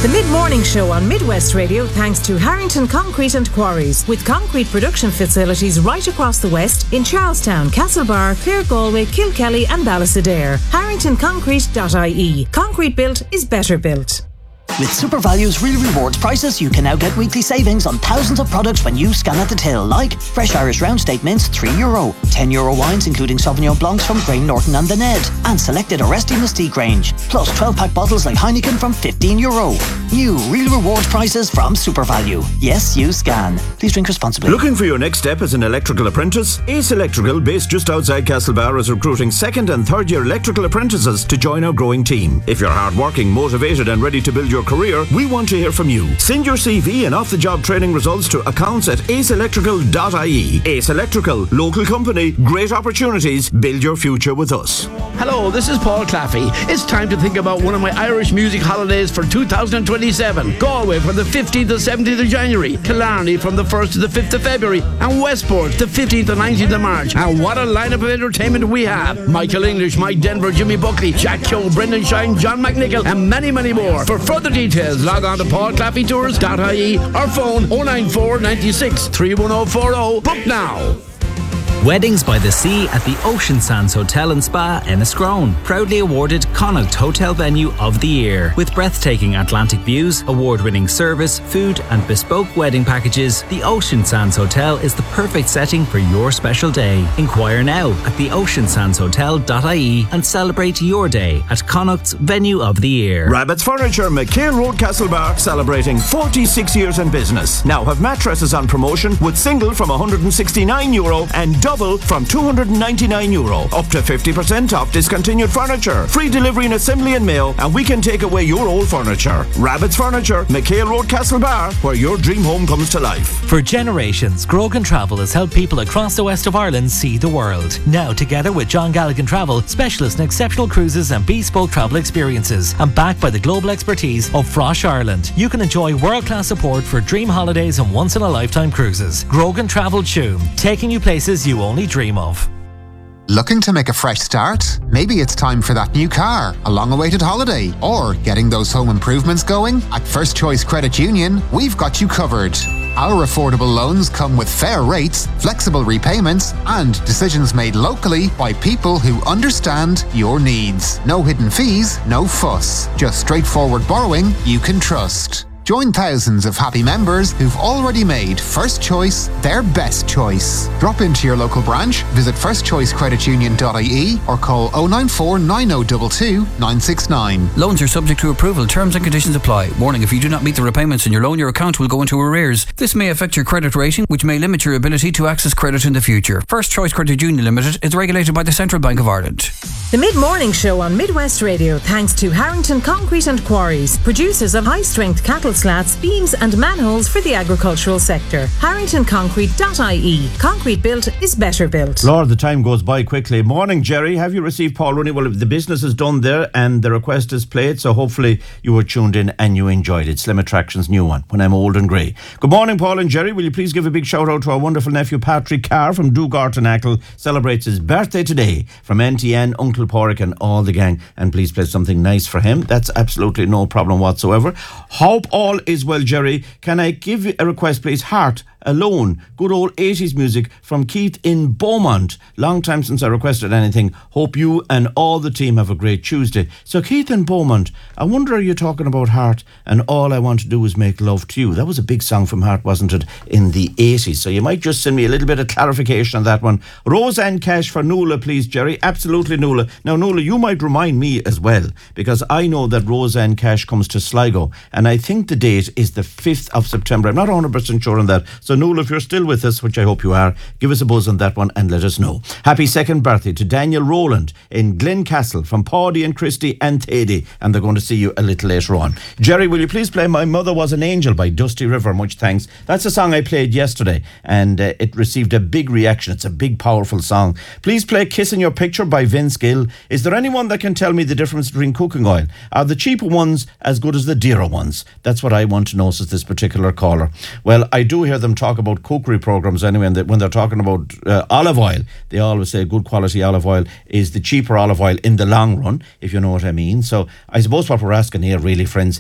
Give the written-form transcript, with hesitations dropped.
The mid-morning show on Midwest Radio thanks to Harrington Concrete and Quarries, with concrete production facilities right across the West in Charlestown, Castlebar, Clare, Galway, Kilkelly and Ballysadare. HarringtonConcrete.ie. Concrete built is better built. With SuperValue's Real Rewards prices, you can now get weekly savings on thousands of products when you scan at the till, like fresh Irish round steak mince, €3, €10 wines including Sauvignon Blancs from Graham Norton and The Ned, and selected Aresti Mystique range, plus 12-pack bottles like Heineken from €15. New Real Rewards prices from SuperValue. Yes, you scan. Please drink responsibly. Looking for your next step as an electrical apprentice? Ace Electrical, based just outside Castlebar, is recruiting second and third year electrical apprentices to join our growing team. If you're hardworking, motivated and ready to build your career, we want to hear from you. Send your CV and off-the-job training results to accounts@aceelectrical.ie. Ace Electrical, local company, great opportunities, build your future with us. Hello, this is Paul Claffey. It's time to think about one of my Irish music holidays for 2027. Galway from the 15th to 17th of January, Killarney from the 1st to the 5th of February, and Westport the 15th to 19th of March. And what a lineup of entertainment we have. Michael English, Mike Denver, Jimmy Buckley, Jack Keogh, Brendan Shine, John McNichol, and many, many more. For further details, log on to paulclaffeytours.ie or phone 094 96 31040. Book now. Weddings by the Sea at the Ocean Sands Hotel and Spa, Enniscrone. Proudly awarded Connacht Hotel Venue of the Year. With breathtaking Atlantic views, award-winning service, food and bespoke wedding packages, the Ocean Sands Hotel is the perfect setting for your special day. Inquire now at theoceansandshotel.ie and celebrate your day at Connacht's Venue of the Year. Rabbit's Furniture, McHale Road, Castlebar, celebrating 46 years in business. Now have mattresses on promotion with single from €169 and double from €299. Up to 50% off discontinued furniture. Free delivery and assembly and mail, and we can take away your old furniture. Rabbit's Furniture, McHale Road, Castlebar, where your dream home comes to life. For generations, Grogan Travel has helped people across the west of Ireland see the world. Now, together with John Galligan Travel, specialists in exceptional cruises and bespoke travel experiences, and backed by the global expertise of Frosh Ireland, you can enjoy world-class support for dream holidays and once-in-a-lifetime cruises. Grogan Travel Tuam, taking you places you only dream of. Looking to make a fresh start? Maybe it's time for that new car, a long-awaited holiday, or getting those home improvements going? At First Choice Credit Union, we've got you covered. Our affordable loans come with fair rates, flexible repayments, and decisions made locally by people who understand your needs. No hidden fees, no fuss. Just straightforward borrowing you can trust. Join thousands of happy members who've already made First Choice their best choice. Drop into your local branch, visit firstchoicecreditunion.ie or call 094 9022 969. Loans are subject to approval. Terms and conditions apply. Warning, if you do not meet the repayments on your loan, your account will go into arrears. This may affect your credit rating, which may limit your ability to access credit in the future. First Choice Credit Union Limited is regulated by the Central Bank of Ireland. The mid-morning show on Midwest Radio thanks to Harrington Concrete and Quarries, producers of high-strength cattle slats, beams and manholes for the agricultural sector. HarringtonConcrete.ie. Concrete built is better built. Lord, the time goes by quickly. Morning, Jerry. Have you received Paul Rooney? Well, the business is done there and the request is played, so hopefully you were tuned in and you enjoyed it. Slim Attractions' new one, When I'm Old and Grey. Good morning, Paul and Jerry. Will you please give a big shout out to our wonderful nephew Patrick Carr from Dougarton celebrates his birthday today. From NTN, Uncle Porrick and all the gang, and please play something nice for him. That's absolutely no problem whatsoever. Hope all is well, Jerry. Can I give you a request, please? Heart Alone, good old 80s music from Keith in Beaumont. Long time since I requested anything. Hope you and all the team have a great Tuesday. So Keith in Beaumont, I wonder, are you talking about Heart and All I Want to Do Is Make Love to You? That was a big song from Heart, wasn't it, in the 80s? So you might just send me a little bit of clarification on that one. Roseanne Cash for Nuala, please, Jerry. Absolutely, Nuala. Now, Nuala, you might remind me as well, because I know that Roseanne Cash comes to Sligo, and I think the date is the 5th of September. I'm not 100% sure on that. So Nuala, if you're still with us, which I hope you are, give us a buzz on that one and let us know. Happy second birthday to Daniel Rowland in Glencastle from Paddy and Christy and Thady, and they're going to see you a little later on. Jerry, will you please play My Mother Was an Angel by Dusty River? Much thanks. That's a song I played yesterday and it received a big reaction. It's a big, powerful song. Please play Kissing Your Picture by Vince Gill. Is there anyone that can tell me the difference between cooking oil? Are the cheaper ones as good as the dearer ones? That's what I want to know, says this particular caller. Well, I do hear them talk about cookery programs anyway, and when they're talking about olive oil, they always say good quality olive oil is the cheaper olive oil in the long run, if you know what I mean. So I suppose what we're asking here really, friends,